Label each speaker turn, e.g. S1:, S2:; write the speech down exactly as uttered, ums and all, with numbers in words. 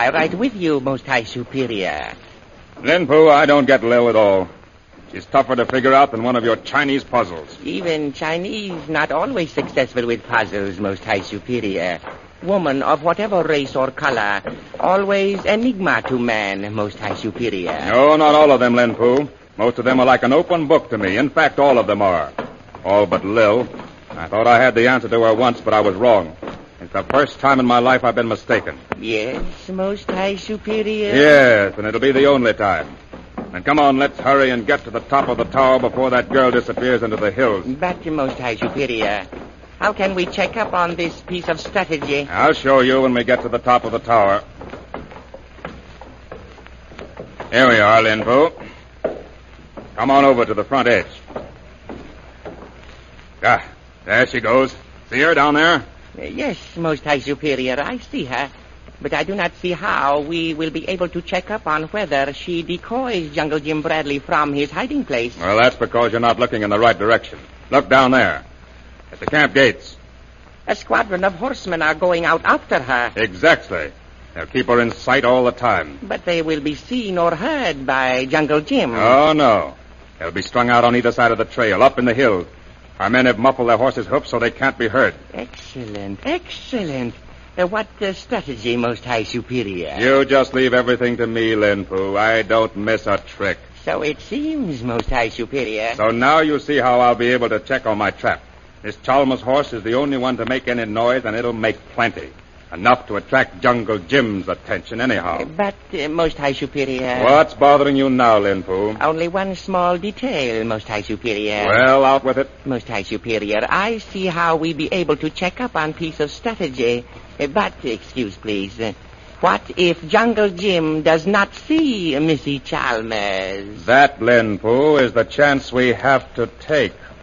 S1: I ride with you, Most High Superior.
S2: Lin Po, I don't get Lil at all. She's tougher to figure out than one of your Chinese puzzles.
S1: Even Chinese not always successful with puzzles, Most High Superior. Woman of whatever race or color, always enigma to man, Most High Superior.
S2: No, not all of them, Lin Po. Most of them are like an open book to me. In fact, all of them are. All but Lil. I thought I had the answer to her once, but I was wrong. It's the first time in my life I've been mistaken.
S1: Yes, Most High Superior?
S2: Yes, and it'll be the only time. And come on, let's hurry and get to the top of the tower before that girl disappears into the hills.
S1: But, Most High Superior, how can we check up on this piece of strategy?
S2: I'll show you when we get to the top of the tower. Here we are, Lin Po. Come on over to the front edge. Ah, there she goes. See her down there?
S1: Uh, yes, Most High Superior, I see her. But I do not see how we will be able to check up on whether she decoys Jungle Jim Bradley from his hiding place.
S2: Well, that's because you're not looking in the right direction. Look down there, at the camp gates.
S1: A squadron of horsemen are going out after her.
S2: Exactly. They'll keep her in sight all the time.
S1: But they will be seen or heard by Jungle Jim.
S2: Oh, no. They'll be strung out on either side of the trail, up in the hills. Our men have muffled their horses' hoofs so they can't be heard.
S1: Excellent, excellent. Uh, what uh, strategy, Most High Superior?
S2: You just leave everything to me, Lin Po. I don't miss a trick.
S1: So it seems, Most High Superior.
S2: So now you see how I'll be able to check on my trap. This Chalmers horse is the only one to make any noise, and it'll make plenty. Enough to attract Jungle Jim's attention anyhow.
S1: Uh, but, uh, Most High Superior...
S2: What's bothering you now, Lin Po?
S1: Only one small detail, Most High Superior.
S2: Well, out with it.
S1: Most High Superior, I see how we be able to check up on piece of strategy. Uh, but, excuse please, uh, what if Jungle Jim does not see Missy Chalmers?
S2: That, Lin Po, is the chance we have to take.